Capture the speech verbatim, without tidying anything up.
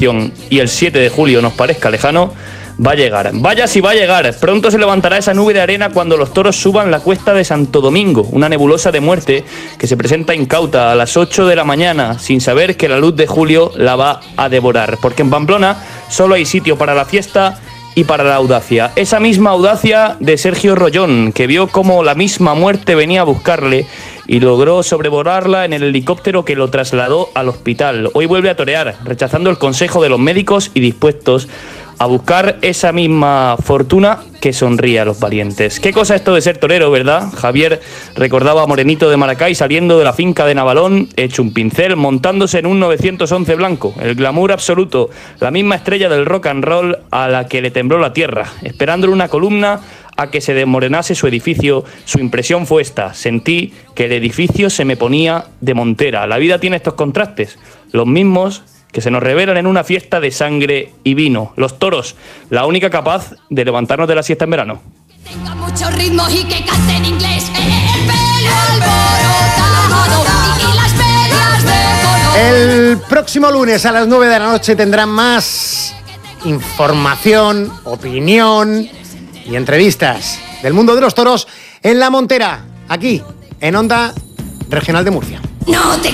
emoción y el siete de julio nos parezca lejano, va a llegar. Vaya si va a llegar. Pronto se levantará esa nube de arena cuando los toros suban la cuesta de Santo Domingo, una nebulosa de muerte que se presenta incauta a las ocho de la mañana, sin saber que la luz de julio la va a devorar. Porque en Pamplona solo hay sitio para la fiesta y para la audacia. Esa misma audacia de Sergio Rollón, que vio cómo la misma muerte venía a buscarle y logró sobrevolarla en el helicóptero que lo trasladó al hospital. Hoy vuelve a torear, rechazando el consejo de los médicos y dispuestos a buscar esa misma fortuna que sonríe a los valientes. Qué cosa esto de ser torero, ¿verdad? Javier recordaba a Morenito de Maracay saliendo de la finca de Navalón, hecho un pincel, montándose en un novecientos once blanco, el glamour absoluto, la misma estrella del rock and roll a la que le tembló la tierra, esperándole una columna a que se desmoronase su edificio. Su impresión fue esta: sentí que el edificio se me ponía de montera. La vida tiene estos contrastes, los mismos que se nos revelan en una fiesta de sangre y vino. Los toros, la única capaz de levantarnos de la siesta en verano. Tenga mucho ritmo y que cante en inglés. El pelo alborotado y las medias de color. El próximo lunes a las nueve de la noche tendrán más información, opinión y entrevistas del mundo de los toros en La Montera, aquí, en Onda Regional de Murcia. No te